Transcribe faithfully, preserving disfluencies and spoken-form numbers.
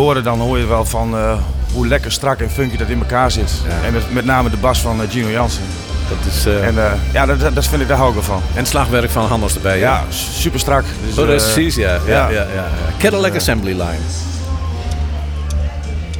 horen, dan hoor je wel van uh, hoe lekker strak en funky dat in elkaar zit. Ja. En met, met name de bas van uh, Gino Jansen. Dat is, uh... En uh, ja, dat, dat vind ik, daar hou ik wel van. En het slagwerk van Hannes erbij. Ja, ja super strak. Dus, uh, precies, ja. ja, ja. ja, ja. Cadillac uh, Assembly Line.